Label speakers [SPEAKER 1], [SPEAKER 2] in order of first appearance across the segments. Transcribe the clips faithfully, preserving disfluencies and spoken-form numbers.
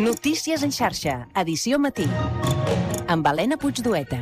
[SPEAKER 1] Notícies en xarxa, edició matí, amb Helena Puigdueta.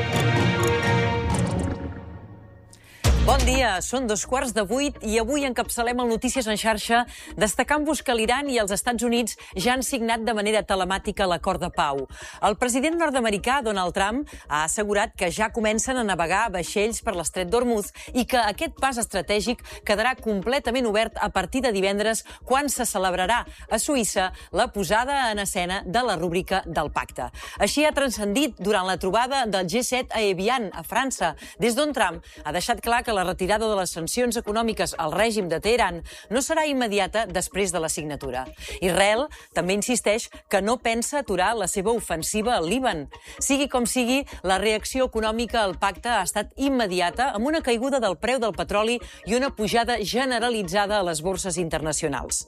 [SPEAKER 2] Bon dia, són dos quarts de vuit i avui encapçalem el Notícies en xarxa destacant-vos que l'Iran i els Estats Units ja han signat de manera telemàtica l'acord de pau. El president nord-americà, Donald Trump, ha assegurat que ja comencen a navegar vaixells per l'estret d'Hormuz i que aquest pas estratègic quedarà completament obert a partir de divendres, quan se celebrarà a Suïssa la posada en escena de la rúbrica del pacte. Així ha transcendit durant la trobada del G set a Evian, a França, des d'on Trump ha deixat clar que la retirada de les sancions econòmiques al règim de Teheran no serà immediata després de la signatura. Israel també insisteix que no pensa aturar la seva ofensiva al Líban. Sigui com sigui, la reacció econòmica al pacte ha estat immediata, amb una caiguda del preu del petroli i una pujada generalitzada a les borses internacionals.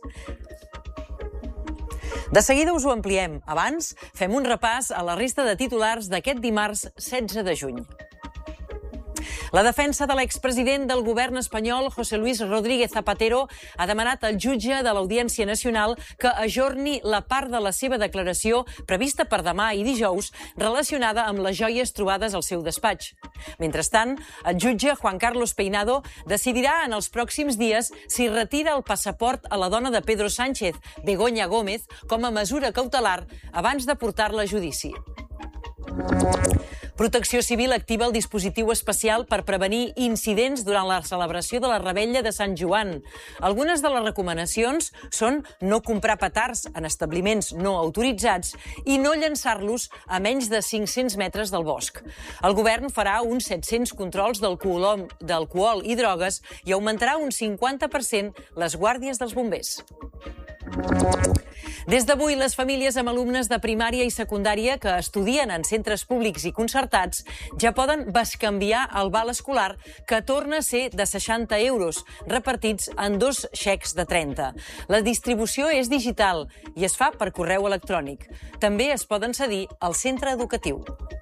[SPEAKER 2] De seguida us ho ampliem. Abans, fem un repàs a la resta de titulars d'aquest dimarts setze de juny. La defensa de l'expresident del govern espanyol, José Luis Rodríguez Zapatero, ha demanat al jutge de l'Audiència Nacional que ajorni la part de la seva declaració prevista per demà i dijous relacionada amb les joies trobades al seu despatx. Mentrestant, el jutge Juan Carlos Peinado decidirà en els pròxims dies si retira el passaport a la dona de Pedro Sánchez, Begoña Gómez, com a mesura cautelar abans de portar-la a judici. Protecció Civil activa el dispositiu especial per prevenir incidents durant la celebració de la Revetlla de Sant Joan. Algunes de les recomanacions són no comprar petards en establiments no autoritzats i no llançar-los a menys de cinc-cents metres del bosc. El govern farà uns set-cents controls d'alcohol i drogues i augmentarà un cinquanta per cent les guàrdies dels bombers. Des d'avui, les famílies amb alumnes de primària i secundària que estudien en centres públics i concertats ja poden bescanviar el val escolar, que torna a ser de seixanta euros, repartits en dos xecs de trenta. La distribució és digital i es fa per correu electrònic. També es poden cedir al centre educatiu.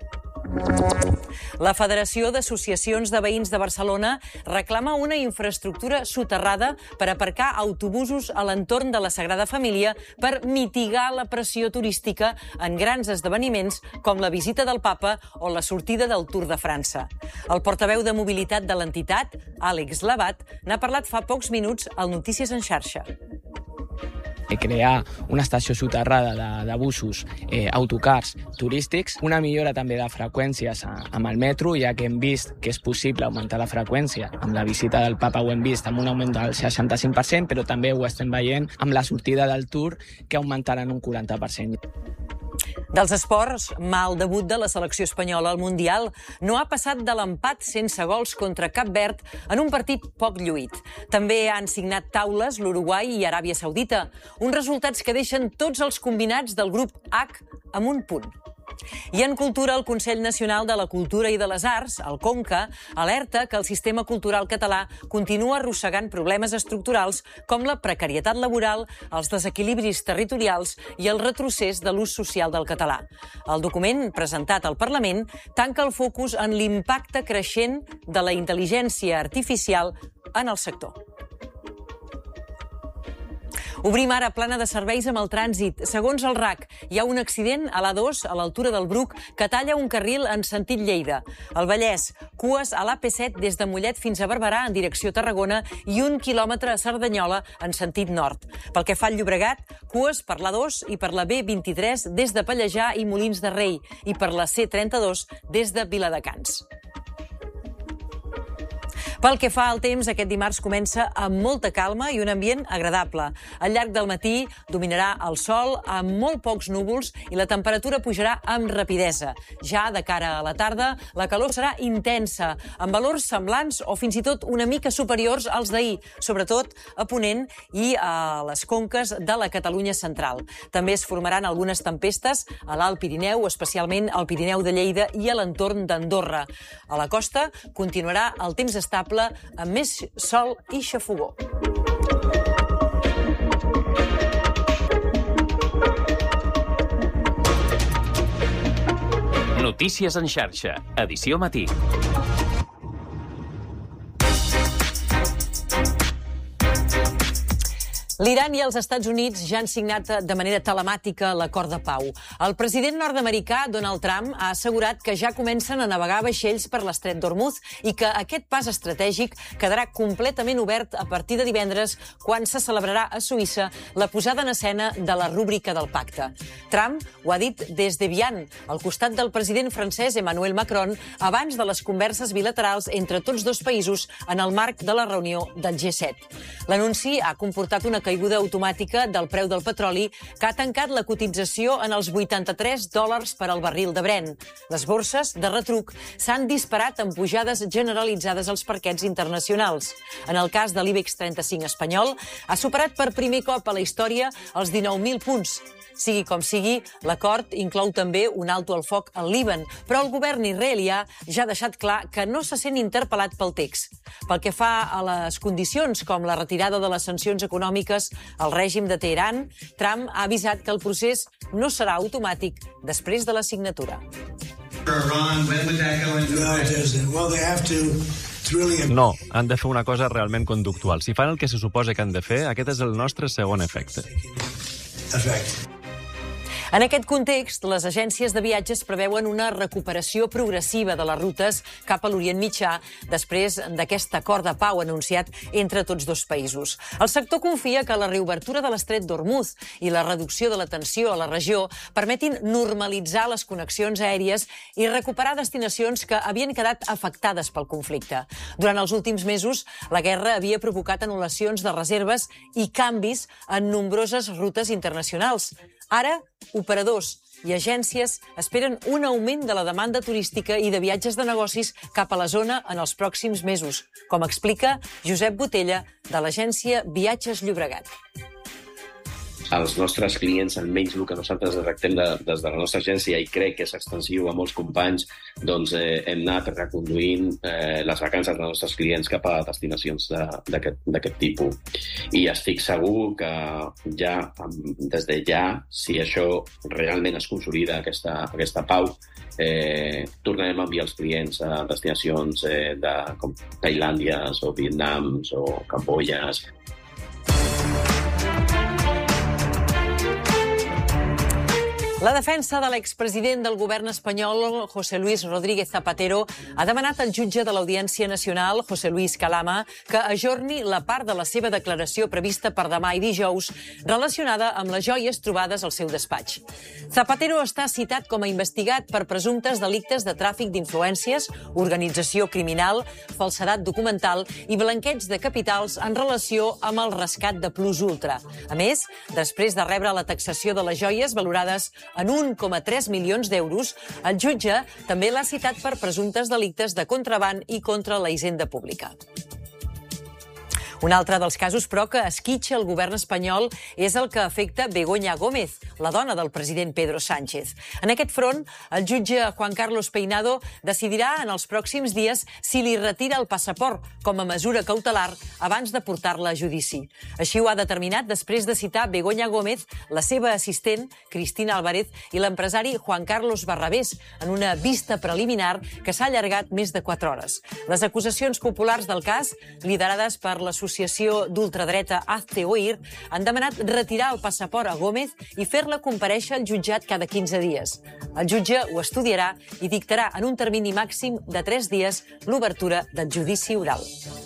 [SPEAKER 2] La Federació d'Associacions de Veïns de Barcelona reclama una infraestructura soterrada per aparcar autobusos a l'entorn de la Sagrada Família per mitigar la pressió turística en grans esdeveniments com la visita del Papa o la sortida del Tour de França. El portaveu de mobilitat de l'entitat, Àlex Labat, n'ha parlat fa pocs minuts al Notícies en xarxa.
[SPEAKER 3] Crear una estació soterrada de, de busos, eh, autocars turístics, una millora també de freqüències a, amb el metro, ja que hem vist que és possible augmentar la freqüència. Amb la visita del Papa ho hem vist amb un augment del seixanta-cinc per cent, però també ho estem veient amb la sortida del Tour, que augmentaran un quaranta per cent.
[SPEAKER 2] Dels esports, mal debut de la selecció espanyola al Mundial. No ha passat de l'empat sense gols contra Cap Verd en un partit poc lluït. També han signat taules l'Uruguai i Aràbia Saudita. Uns resultats que deixen tots els combinats del grup H amb un punt. I en cultura, el Consell Nacional de la Cultura i de les Arts, el CONCA, alerta que el sistema cultural català continua arrossegant problemes estructurals com la precarietat laboral, els desequilibris territorials i el retrocés de l'ús social del català. El document presentat al Parlament tanca el focus en l'impacte creixent de la intel·ligència artificial en el sector. Obrim ara plana de serveis amb el trànsit. Segons el R A C, hi ha un accident a l'A dos, a l'altura del Bruc, que talla un carril en sentit Lleida. Al Vallès, cues a l'A P set des de Mollet fins a Barberà en direcció Tarragona i un quilòmetre a Cerdanyola en sentit nord. Pel que fa al Llobregat, cues per l'A dos i per la B vint-i-tres des de Pallejà i Molins de Rei i per la C trenta-dos des de Viladecans. Pel que fa al temps, aquest dimarts comença amb molta calma i un ambient agradable. Al llarg del matí dominarà el sol amb molt pocs núvols i la temperatura pujarà amb rapidesa. Ja de cara a la tarda, la calor serà intensa, amb valors semblants o fins i tot una mica superiors als d'ahir, sobretot a Ponent i a les conques de la Catalunya central. També es formaran algunes tempestes a l'Alt Pirineu, especialment al Pirineu de Lleida i a l'entorn d'Andorra. A la costa continuarà el temps estable amb més sol i xafogó.
[SPEAKER 4] Notícies en xarxa, edició matí.
[SPEAKER 2] L'Iran i els Estats Units ja han signat de manera telemàtica l'acord de pau. El president nord-americà, Donald Trump, ha assegurat que ja comencen a navegar vaixells per l'estret d'Hormuz i que aquest pas estratègic quedarà completament obert a partir de divendres, quan se celebrarà a Suïssa la posada en escena de la rúbrica del pacte. Trump ho ha dit des d'Evian, al costat del president francès Emmanuel Macron, abans de les converses bilaterals entre tots dos països en el marc de la reunió del G set. L'anunci ha comportat una caiguda automàtica del preu del petroli, que ha tancat la cotització en els vuitanta-tres dòlars per al barril de Brent. Les borses, de retruc, s'han disparat amb pujades generalitzades als parquets internacionals. En el cas de l'IBEX trenta-cinc espanyol, ha superat per primer cop a la història els dinou mil punts. Sigui com sigui, l'acord inclou també un alto al foc al Líban, però el govern israelià ja ha deixat clar que no se sent interpel·lat pel text. Pel que fa a les condicions, com la retirada de les sancions econòmiques al règim de Teheran, Trump ha avisat que el procés no serà automàtic després de la signatura.
[SPEAKER 5] No, han de fer una cosa realment conductual. Si fan el que se suposa que han de fer, aquest és el nostre segon efecte.
[SPEAKER 2] En aquest context, les agències de viatges preveuen una recuperació progressiva de les rutes cap a l'Orient Mitjà després d'aquest acord de pau anunciat entre tots dos països. El sector confia que la reobertura de l'estret d'Hormuz i la reducció de la tensió a la regió permetin normalitzar les connexions aèries i recuperar destinacions que havien quedat afectades pel conflicte. Durant els últims mesos, la guerra havia provocat anul·lacions de reserves i canvis en nombroses rutes internacionals. Ara, operadors i agències esperen un augment de la demanda turística i de viatges de negocis cap a la zona en els pròxims mesos, com explica Josep Botella, de l'agència Viatges Llobregat.
[SPEAKER 6] Els nostres clients, almenys el que nosaltres detectem de, des de la nostra agència, i crec que és extensiu a molts companys, doncs eh, hem anat reconduint eh, les vacances dels nostres clients cap a destinacions d'aquest tipus. I estic segur que ja, des de ja, si això realment es consolida, aquesta, aquesta pau, eh, tornarem a enviar els clients a destinacions eh, de, com Tailàndies o Vietnams o Cambodges.
[SPEAKER 2] La defensa de l'expresident del govern espanyol, José Luis Rodríguez Zapatero, ha demanat al jutge de l'Audiència Nacional, José Luis Calama, que ajorni la part de la seva declaració prevista per demà i dijous relacionada amb les joies trobades al seu despatx. Zapatero està citat com a investigat per presumptes delictes de tràfic d'influències, organització criminal, falsedat documental i blanqueig de capitals en relació amb el rescat de Plus Ultra. A més, després de rebre la taxació de les joies valorades en un coma tres milions d'euros, el jutge també l'ha citat per presumptes delictes de contraban i contra la hisenda pública. Un altre dels casos, però, que esquitxa el govern espanyol és el que afecta Begoña Gómez, la dona del president Pedro Sánchez. En aquest front, el jutge Juan Carlos Peinado decidirà en els pròxims dies si li retira el passaport com a mesura cautelar abans de portar-la a judici. Així ho ha determinat després de citar Begoña Gómez, la seva assistent, Cristina Álvarez, i l'empresari Juan Carlos Barrabés, en una vista preliminar que s'ha allargat més de quatre hores. Les acusacions populars del cas, liderades per l'associació L'associació d'ultradreta Hazte Oír, han demanat retirar el passaport a Gómez i fer-la comparèixer al jutjat cada quinze dies. El jutge ho estudiarà i dictarà en un termini màxim de tres dies l'obertura del judici oral.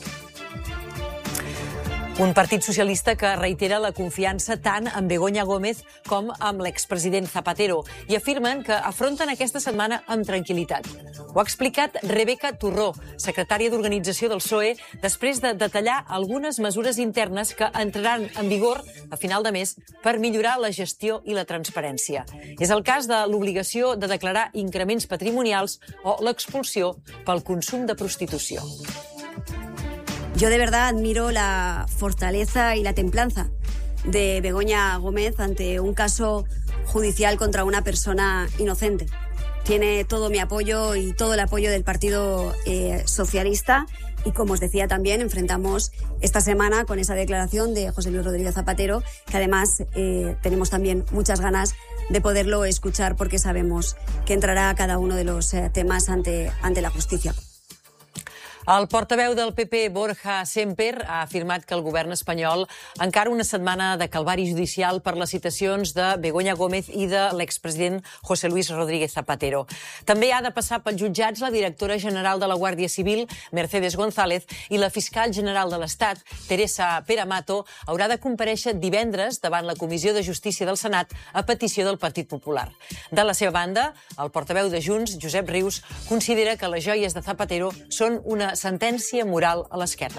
[SPEAKER 2] Un partit socialista que reitera la confiança tant en Begoña Gómez com amb l'expresident Zapatero i afirmen que afronten aquesta setmana amb tranquil·litat. Ho ha explicat Rebeca Turró, secretària d'Organització del P S O E, després de detallar algunes mesures internes que entraran en vigor a final de mes per millorar la gestió i la transparència. És el cas de l'obligació de declarar increments patrimonials o l'expulsió pel consum de prostitució.
[SPEAKER 7] Yo de verdad admiro la fortaleza y la templanza de Begoña Gómez ante un caso judicial contra una persona inocente. Tiene todo mi apoyo y todo el apoyo del Partido eh, Socialista y, como os decía, también enfrentamos esta semana con esa declaración de José Luis Rodríguez Zapatero, que además eh, tenemos también muchas ganas de poderlo escuchar porque sabemos que entrará cada uno de los eh, temas ante, ante la justicia.
[SPEAKER 2] El portaveu del P P, Borja Semper, ha afirmat que el govern espanyol encara una setmana de calvari judicial per les citacions de Begoña Gómez i de l'expresident José Luis Rodríguez Zapatero. També ha de passar pels jutjats la directora general de la Guàrdia Civil, Mercedes González, i la fiscal general de l'Estat, Teresa Peramato, haurà de comparèixer divendres davant la Comissió de Justícia del Senat a petició del Partit Popular. De la seva banda, el portaveu de Junts, Josep Rius, considera que les joies de Zapatero són una sentencia moral a la izquierda.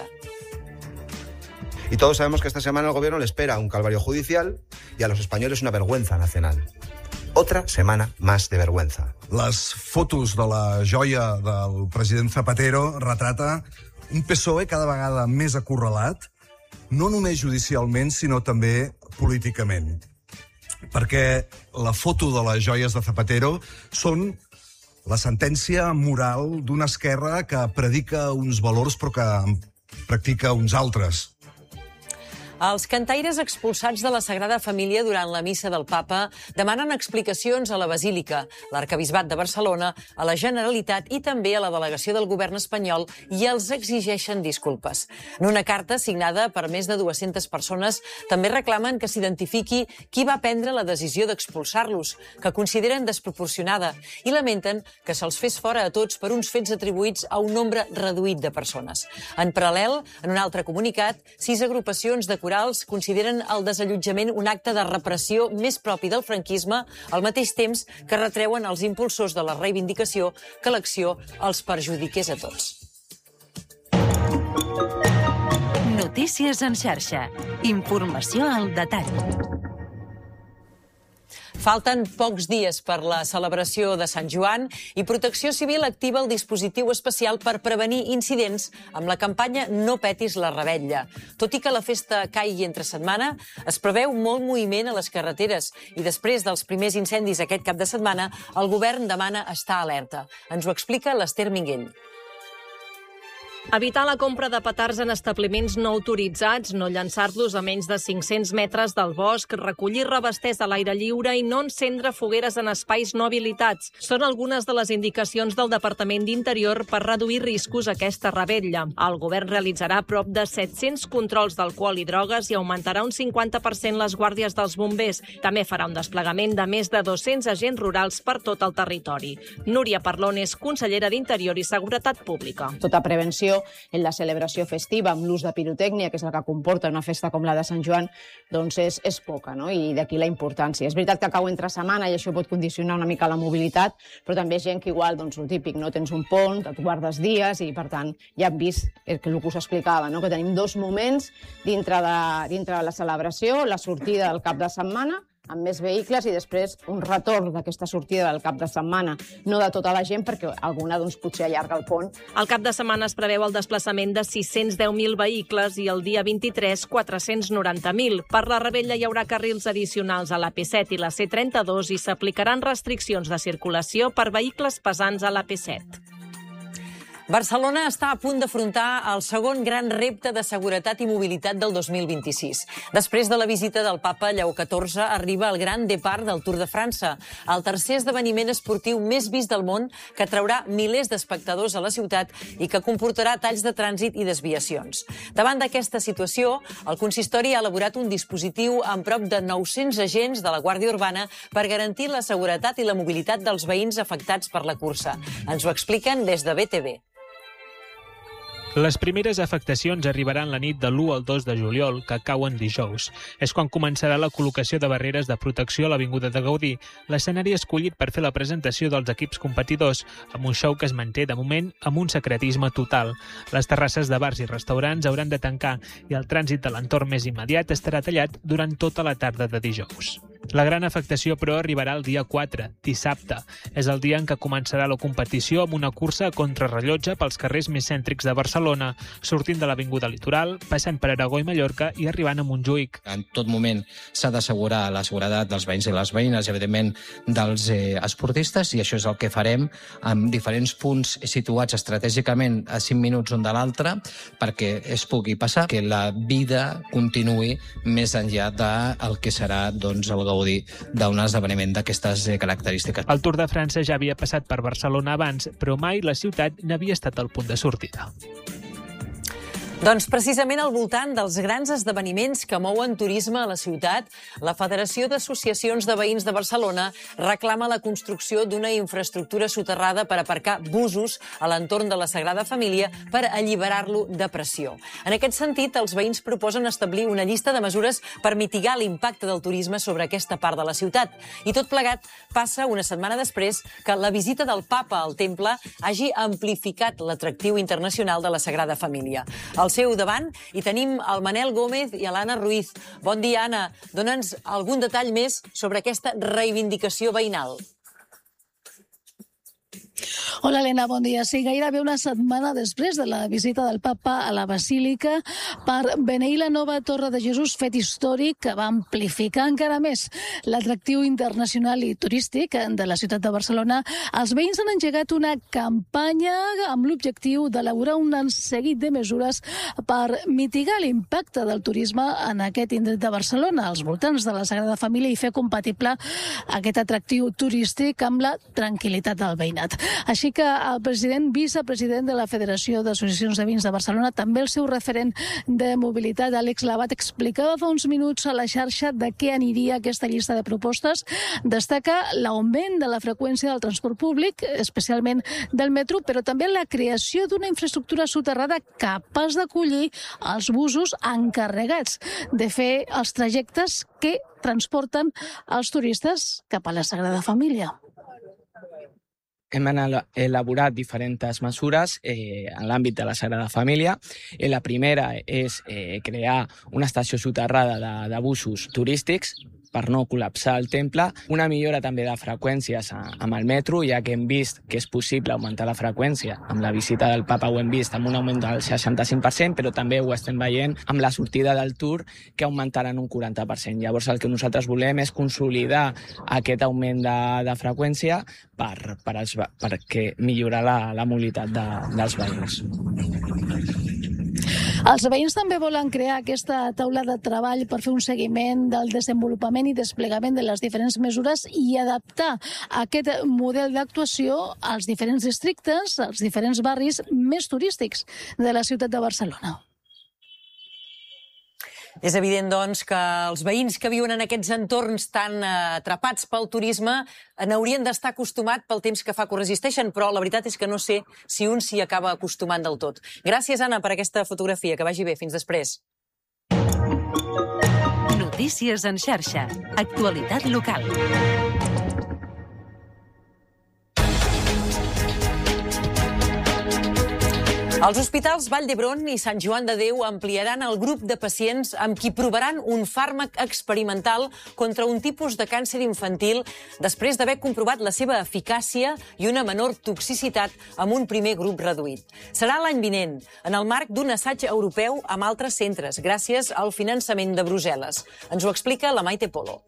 [SPEAKER 8] Y todos sabemos que esta semana al gobierno le espera un calvario judicial y a los españoles una vergüenza nacional. Otra semana más de vergüenza.
[SPEAKER 9] Les fotos de la joia del president Zapatero retrata un P S O E cada vegada més acorralat, no només judicialment, sinó també políticament. Perquè la foto de les joies de Zapatero són la sentència moral d'una esquerra que predica uns valors però que practica uns altres.
[SPEAKER 2] Els cantaires expulsats de la Sagrada Família durant la missa del Papa demanen explicacions a la Basílica, l'Arquebisbat de Barcelona, a la Generalitat i també a la delegació del govern espanyol i els exigeixen disculpes. En una carta signada per més de dues-centes persones també reclamen que s'identifiqui qui va prendre la decisió d'expulsar-los, que consideren desproporcionada, i lamenten que se'ls fes fora a tots per uns fets atribuïts a un nombre reduït de persones. En paral·lel, en un altre comunicat, sis agrupacions de corals consideren el desallotjament un acte de repressió més propi del franquisme, al mateix temps que retreuen als impulsors de la reivindicació que l'acció els perjudiqués a tots.
[SPEAKER 1] Notícies en xarxa. Informació al detall.
[SPEAKER 2] Falten pocs dies per la celebració de Sant Joan i Protecció Civil activa el dispositiu especial per prevenir incidents amb la campanya No petis la revetlla. Tot i que la festa caigui entre setmana, es preveu molt moviment a les carreteres i després dels primers incendis aquest cap de setmana, el govern demana estar alerta. Ens ho explica l'Ester Minguell.
[SPEAKER 10] Evitar la compra de petards en establiments no autoritzats, no llançar-los a menys de cinc-cents metres del bosc, recollir revesters a l'aire lliure i no encendre fogueres en espais no habilitats. Són algunes de les indicacions del Departament d'Interior per reduir riscos a aquesta revetlla. El govern realitzarà prop de set-cents controls d'alcohol i drogues i augmentarà un cinquanta per cent les guàrdies dels bombers. També farà un desplegament de més de dos-cents agents rurals per tot el territori. Núria Parlon és consellera d'Interior i Seguretat Pública.
[SPEAKER 11] Tota prevenció en la celebració festiva amb l'ús de pirotècnia, que és el que comporta una festa com la de Sant Joan, doncs és, és poca, no? I d'aquí la importància. És veritat que cau entre setmana i això pot condicionar una mica la mobilitat, però també gent que igual, doncs, el típic, no tens un pont, et guardes dies i, per tant, ja hem vist el que us explicava, no? Que tenim dos moments dintre de, dintre de la celebració, la sortida del cap de setmana, amb més vehicles, i després un retorn d'aquesta sortida del cap de setmana. No de tota la gent, perquè alguna doncs, potser allarga el pont.
[SPEAKER 10] Al cap de setmana es preveu el desplaçament de sis-cents deu mil vehicles i el dia vint-i-tres, quatre-cents noranta mil. Per la revetlla hi haurà carrils addicionals a l'A P set i la C trenta-dos i s'aplicaran restriccions de circulació per vehicles pesants a l'A P set.
[SPEAKER 2] Barcelona està a punt d'afrontar el segon gran repte de seguretat i mobilitat del dos mil vint-i-sis. Després de la visita del papa Lleó catorze, arriba el Gran Départ del Tour de França, el tercer esdeveniment esportiu més vist del món que atraurà milers d'espectadors a la ciutat i que comportarà talls de trànsit i desviacions. Davant d'aquesta situació, el consistori ha elaborat un dispositiu amb prop de nou-cents agents de la Guàrdia Urbana per garantir la seguretat i la mobilitat dels veïns afectats per la cursa. Ens ho expliquen des de B T V.
[SPEAKER 12] Les primeres afectacions arribaran la nit de l'u al dos de juliol, que cauen dijous. És quan començarà la col·locació de barreres de protecció a l'Avinguda de Gaudí, l'escenari escollit per fer la presentació dels equips competidors, amb un show que es manté, de moment, amb un secretisme total. Les terrasses de bars i restaurants hauran de tancar i el trànsit de l'entorn més immediat estarà tallat durant tota la tarda de dijous. La gran afectació, però, arribarà el dia quatre, dissabte. És el dia en què començarà la competició amb una cursa a contrarrellotge pels carrers més cèntrics de Barcelona, sortint de l'Avinguda Litoral, passant per Aragó i Mallorca i arribant a Montjuïc.
[SPEAKER 13] En tot moment s'ha d'assegurar la seguretat dels veïns i les veïnes i, evidentment, dels eh, esportistes, i això és el que farem amb diferents punts situats estratègicament a cinc minuts un de l'altre perquè es pugui passar, que la vida continuï més enllà del que serà doncs, el gaudi gaudir d'un esdeveniment d'aquestes característiques.
[SPEAKER 12] El Tour de França ja havia passat per Barcelona abans, però mai la ciutat n'havia estat el punt de sortida.
[SPEAKER 2] Doncs precisament al voltant dels grans esdeveniments que mouen turisme a la ciutat, la Federació d'Associacions de Veïns de Barcelona reclama la construcció d'una infraestructura soterrada per aparcar busos a l'entorn de la Sagrada Família per alliberar-lo de pressió. En aquest sentit, els veïns proposen establir una llista de mesures per mitigar l'impacte del turisme sobre aquesta part de la ciutat. I tot plegat passa una setmana després que la visita del papa al temple hagi amplificat l'atractiu internacional de la Sagrada Família. Al seu davant hi tenim el Manel Gómez i l'Anna Ruiz. Bon dia, Anna. Dóna'ns algun detall més sobre aquesta reivindicació veïnal.
[SPEAKER 14] Hola, Helena, bon dia. Sí, gairebé una setmana després de la visita del papa a la Basílica per beneir la nova Torre de Jesús, fet històric que va amplificar encara més l'atractiu internacional i turístic de la ciutat de Barcelona, els veïns han engegat una campanya amb l'objectiu d'elaborar un seguit de mesures per mitigar l'impacte del turisme en aquest indret de Barcelona, als voltants de la Sagrada Família, i fer compatible aquest atractiu turístic amb la tranquil·litat del veïnat. Així que el president, vicepresident de la Federació d'Associacions de Veïns de Barcelona, també el seu referent de mobilitat, Àlex Labat, explicava fa uns minuts a la xarxa de què aniria aquesta llista de propostes. Destaca l'augment de la freqüència del transport públic, especialment del metro, però també la creació d'una infraestructura soterrada capaç d'acollir els busos encarregats de fer els trajectes que transporten els turistes cap a la Sagrada Família.
[SPEAKER 3] Hem elaborat diferents mesures eh, en l'àmbit de la Sagrada Família. Eh, la primera és eh, crear una estació soterrada de, de busos turístics per no col·lapsar el temple. Una millora també de freqüències a, amb el metro, ja que hem vist que és possible augmentar la freqüència. Amb la visita del papa ho hem vist amb un augment del seixanta-cinc per cent, però també ho estem veient amb la sortida del Tour, que augmentaran un quaranta per cent. Llavors el que nosaltres volem és consolidar aquest augment de, de freqüència per, per els, perquè millorar la, la mobilitat de, dels veïns.
[SPEAKER 14] Els veïns també volen crear aquesta taula de treball per fer un seguiment del desenvolupament i desplegament de les diferents mesures i adaptar aquest model d'actuació als diferents districtes, als diferents barris més turístics de la ciutat de Barcelona.
[SPEAKER 2] És evident, doncs, que els veïns que viuen en aquests entorns tan atrapats pel turisme n'haurien d'estar acostumat pel temps que fa que ho resisteixen, però la veritat és que no sé si un s'hi acaba acostumant del tot. Gràcies, Anna, per aquesta fotografia. Que vagi bé. Fins després.
[SPEAKER 1] Notícies en xarxa. Actualitat local.
[SPEAKER 2] Els hospitals Vall d'Hebron i Sant Joan de Déu ampliaran el grup de pacients amb qui provaran un fàrmac experimental contra un tipus de càncer infantil després d'haver comprovat la seva eficàcia i una menor toxicitat amb un primer grup reduït. Serà l'any vinent, en el marc d'un assaig europeu amb altres centres, gràcies al finançament de Brussel·les. Ens ho explica la Maite Polo.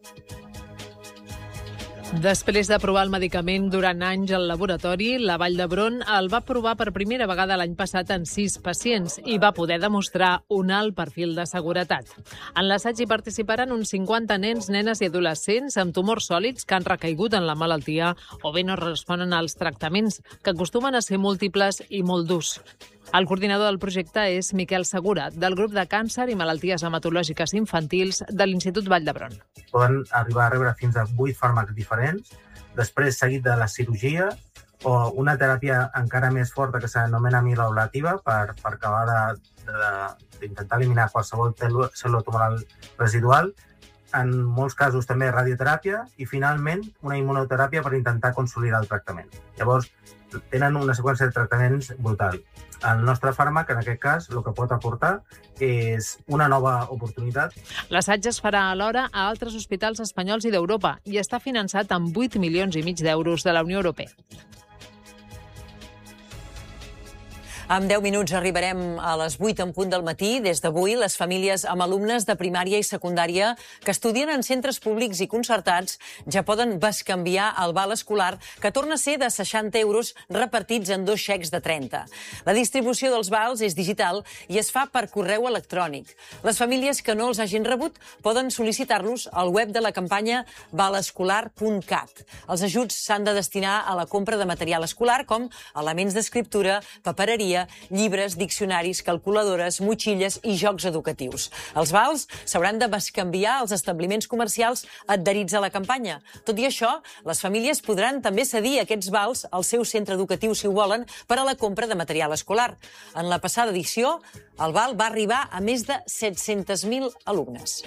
[SPEAKER 10] Després de provar el medicament durant anys al laboratori, la Vall d'Hebron el va provar per primera vegada l'any passat en sis pacients i va poder demostrar un alt perfil de seguretat. En l'assaig hi participaran uns cinquanta nens, nenes i adolescents amb tumors sòlids que han recaigut en la malaltia o bé no responen als tractaments, que acostumen a ser múltiples i molt durs. El coordinador del projecte és Miquel Segura, del grup de càncer i malalties hematològiques infantils de l'Institut Vall d'Hebron.
[SPEAKER 15] Poden arribar a rebre fins a vuit fàrmacs diferents, després seguit de la cirurgia o una teràpia encara més forta que s'anomena amiloablativa per, per acabar d'intentar eliminar qualsevol cèl·lula tumoral residual, en molts casos també radioteràpia i finalment una immunoteràpia per intentar consolidar el tractament. Llavors, tenen una seqüència de tractaments brutal. El nostre fàrmac, en aquest cas, el que pot aportar és una nova oportunitat.
[SPEAKER 10] L'assaig es farà alhora a altres hospitals espanyols i d'Europa i està finançat amb vuit milions i mig d'euros de la Unió Europea.
[SPEAKER 2] En deu minuts arribarem a les vuit en punt del matí. Des d'avui, les famílies amb alumnes de primària i secundària que estudien en centres públics i concertats ja poden bescanviar el val escolar, que torna a ser de seixanta euros repartits en dos xecs de trenta. La distribució dels vals és digital i es fa per correu electrònic. Les famílies que no els hagin rebut poden sol·licitar-los al web de la campanya val escolar punt cat. Els ajuts s'han de destinar a la compra de material escolar com elements d'escriptura, papereria, llibres, diccionaris, calculadores, motxilles i jocs educatius. Els vals s'hauran de bescanviar als establiments comercials adherits a la campanya. Tot i això, les famílies podran també cedir aquests vals al seu centre educatiu, si ho volen, per a la compra de material escolar. En la passada edició, el val va arribar a més de set-cents mil alumnes.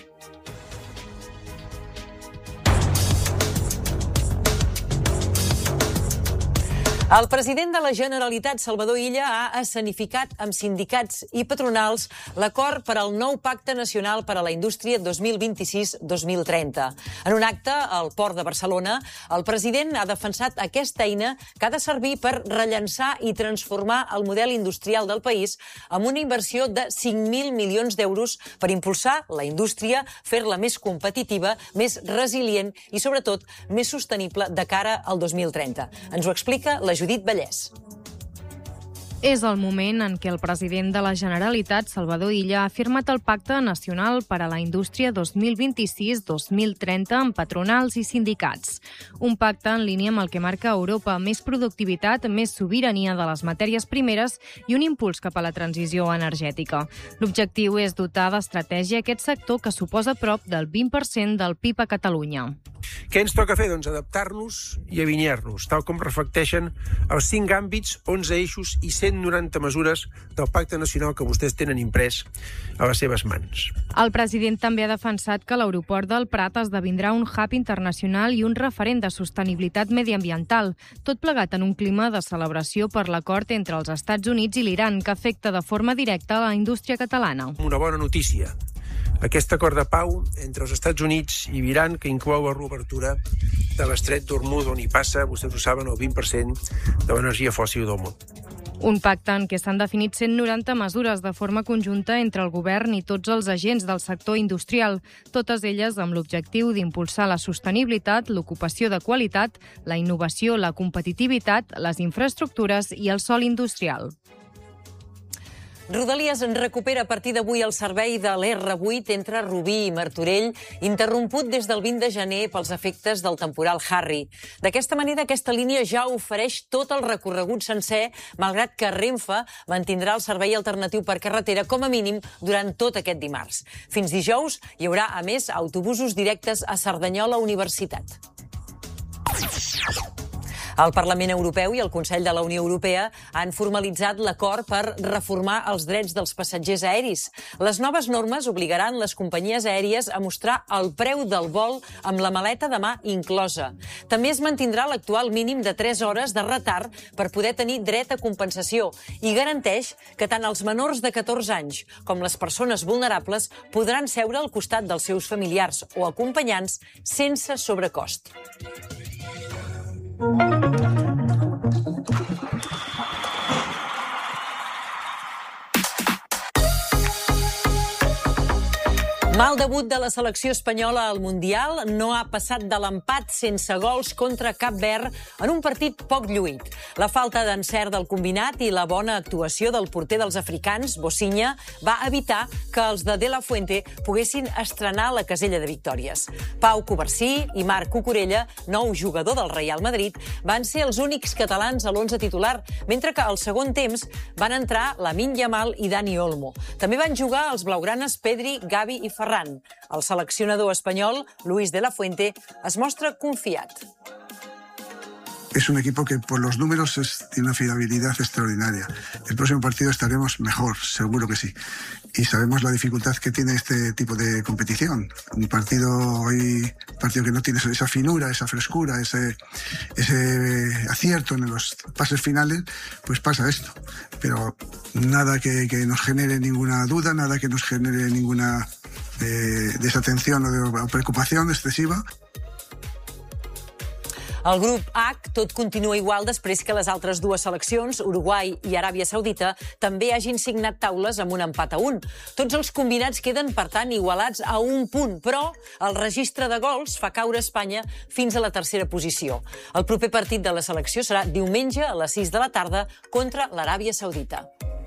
[SPEAKER 2] El president de la Generalitat, Salvador Illa, ha escenificat amb sindicats i patronals l'acord per al nou Pacte Nacional per a la Indústria dos mil vint-i-sis dos mil trenta. En un acte al Port de Barcelona, el president ha defensat aquesta eina que ha de servir per rellançar i transformar el model industrial del país amb una inversió de cinc mil milions d'euros per impulsar la indústria, fer-la més competitiva, més resilient i, sobretot, més sostenible de cara al dos mil trenta. Ens ho explica la Judit Vallès.
[SPEAKER 16] És el moment en què el president de la Generalitat, Salvador Illa, ha firmat el Pacte Nacional per a la Indústria dos mil vint-i-sis dos mil trenta amb patronals i sindicats. Un pacte en línia amb el que marca Europa: més productivitat, més sobirania de les matèries primeres i un impuls cap a la transició energètica. L'objectiu és dotar d'estratègia aquest sector, que suposa prop del vint per cent del P I B a Catalunya.
[SPEAKER 17] Què ens toca fer? Doncs adaptar-nos i alinear-nos, tal com reflecteixen els cinc àmbits, onze eixos i cent noranta mesures del Pacte Nacional que vostès tenen imprès a les seves mans.
[SPEAKER 16] El president també ha defensat que l'aeroport del Prat esdevindrà un hub internacional i un referent de sostenibilitat mediambiental, tot plegat en un clima de celebració per l'acord entre els Estats Units i l'Iran, que afecta de forma directa a la indústria catalana.
[SPEAKER 17] Una bona notícia. Aquest acord de pau entre els Estats Units i l'Iran, que inclou la reobertura de l'estret d'Hormuz, on hi passa, vostès ho saben, el vint per cent de l'energia fòssil del món.
[SPEAKER 16] Un pacte en què s'han definit cent noranta mesures de forma conjunta entre el govern i tots els agents del sector industrial, totes elles amb l'objectiu d'impulsar la sostenibilitat, l'ocupació de qualitat, la innovació, la competitivitat, les infraestructures i el sòl industrial.
[SPEAKER 2] Rodalies en recupera a partir d'avui el servei de l'R vuit entre Rubí i Martorell, interromput des del vint de gener pels efectes del temporal Harry. D'aquesta manera, aquesta línia ja ofereix tot el recorregut sencer, malgrat que Renfe mantindrà el servei alternatiu per carretera com a mínim durant tot aquest dimarts. Fins dijous hi haurà, a més, autobusos directes a Cerdanyola Universitat. El Parlament Europeu i el Consell de la Unió Europea han formalitzat l'acord per reformar els drets dels passatgers aeris. Les noves normes obligaran les companyies aèries a mostrar el preu del vol amb la maleta de mà inclosa. També es mantindrà l'actual mínim de tres hores de retard per poder tenir dret a compensació i garanteix que tant els menors de catorze anys com les persones vulnerables podran seure al costat dels seus familiars o acompanyants sense sobrecost. Mal debut de la selecció espanyola al Mundial. No ha passat de l'empat sense gols contra Cap Verd en un partit poc lluït. La falta d'encert del combinat i la bona actuació del porter dels africans, Bocinya, va evitar que els de De La Fuente poguessin estrenar la casella de victòries. Pau Covarsí i Marc Cucurella, nou jugador del Real Madrid, van ser els únics catalans a l'onze titular, mentre que al segon temps van entrar Lamine Yamal i Dani Olmo. També van jugar els blaugranes Pedri, Gavi i Ferran. El seleccionador espanyol, Luis de la Fuente, es mostra confiat.
[SPEAKER 18] Es un equipo que por los números es, tiene una fiabilidad extraordinaria. El próximo partido estaremos mejor, seguro que sí. Y sabemos la dificultad que tiene este tipo de competición. Un partido hoy, un partido que no tiene esa finura, esa frescura, ese, ese acierto en los pases finales, pues pasa esto. Pero nada que, que nos genere ninguna duda, nada que nos genere ninguna eh, desatención o, de, o preocupación excesiva.
[SPEAKER 2] Al grup H tot continua igual després que les altres dues seleccions, Uruguai i Aràbia Saudita, també hagin signat taules amb un empat a un. Tots els combinats queden, per tant, igualats a un punt, però el registre de gols fa caure Espanya fins a la tercera posició. El proper partit de la selecció serà diumenge a les sis de la tarda contra l'Aràbia Saudita.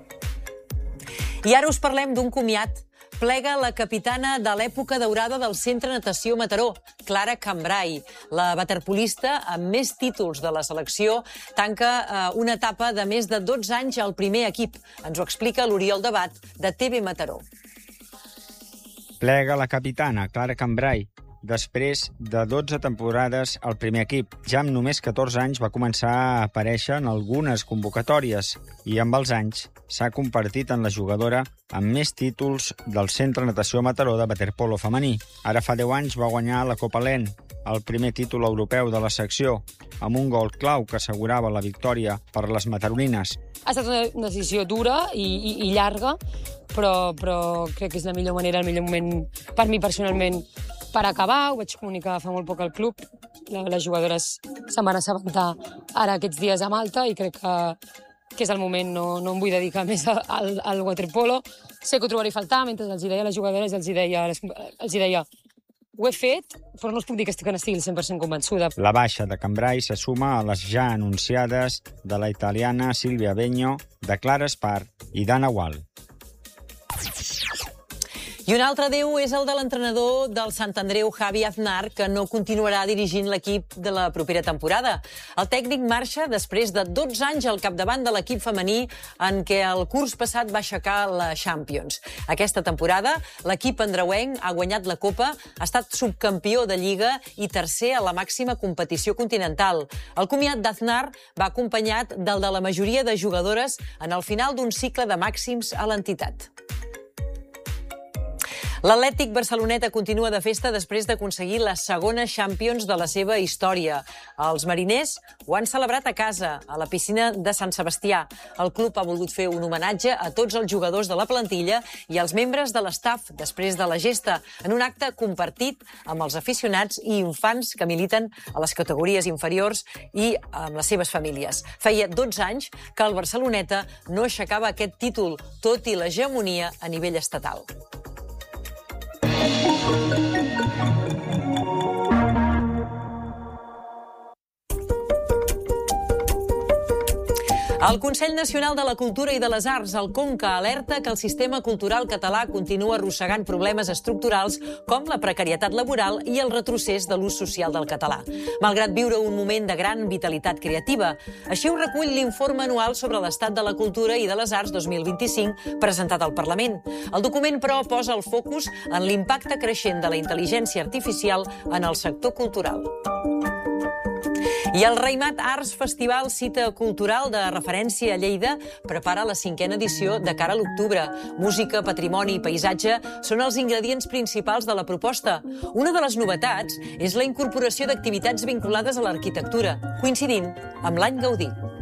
[SPEAKER 2] I ara us parlem d'un comiat. Plega la capitana de l'època daurada del Centre Natació Mataró, Clara Cambrai. La waterpolista, amb més títols de la selecció, tanca eh, una etapa de més de dotze anys al primer equip. Ens ho explica l'Oriol Debat, de T V Mataró.
[SPEAKER 19] Plega la capitana, Clara Cambrai, després de dotze temporades al primer equip. Ja amb només catorze anys va començar a aparèixer en algunes convocatòries i amb els anys s'ha convertit en la jugadora amb més títols del Centre Natació Mataró de waterpolo femení. Ara fa deu anys va guanyar la Copa Len, el primer títol europeu de la secció, amb un gol clau que assegurava la victòria per les mataronines.
[SPEAKER 20] Ha estat una decisió dura i, i, i llarga, però, però crec que és la millor manera, el millor moment per mi personalment per acabar. Ho vaig comunicar fa molt poc al club. Les jugadores se'n van assabentar ara aquests dies a Malta i crec que, que és el moment, no, no em vull dedicar més al, al waterpolo. Sé que ho trobaré a faltar, mentre els hi deia a les jugadores, els hi deia, els hi deia ho he fet, però no us puc dir que estic, que n'estigui al cent per cent convençuda.
[SPEAKER 19] La baixa de Cambrai se suma a les ja anunciades de la italiana Silvia Begno, de Clara Espart i d'Anna Gual.
[SPEAKER 2] I un altre adéu és el de l'entrenador del Sant Andreu, Javi Aznar, que no continuarà dirigint l'equip de la propera temporada. El tècnic marxa després de dotze anys al capdavant de l'equip femení en què el curs passat va aixecar la Champions. Aquesta temporada, l'equip andreuenc ha guanyat la Copa, ha estat subcampió de Lliga i tercer a la màxima competició continental. El comiat d'Aznar va acompanyat del de la majoria de jugadores en el final d'un cicle de màxims a l'entitat. L'Atlètic Barceloneta continua de festa després d'aconseguir la segona Champions de la seva història. Els mariners ho han celebrat a casa, a la piscina de Sant Sebastià. El club ha volgut fer un homenatge a tots els jugadors de la plantilla i als membres de l'estaf després de la gesta, en un acte compartit amb els aficionats i infants que militen a les categories inferiors i amb les seves famílies. Feia dotze anys que el Barceloneta no aixecava aquest títol, tot i l'hegemonia a nivell estatal. El Consell Nacional de la Cultura i de les Arts, el Conca, alerta que el sistema cultural català continua arrossegant problemes estructurals com la precarietat laboral i el retrocés de l'ús social del català, malgrat viure un moment de gran vitalitat creativa. Així ho recull l'informe anual sobre l'estat de la cultura i de les arts dos mil vint-i-cinc presentat al Parlament. El document, però, posa el focus en l'impacte creixent de la intel·ligència artificial en el sector cultural. I el Reimat Arts Festival, cita cultural de referència a Lleida, prepara la cinquena edició de cara a l'octubre. Música, patrimoni i paisatge són els ingredients principals de la proposta. Una de les novetats és la incorporació d'activitats vinculades a l'arquitectura, coincidint amb l'any Gaudí.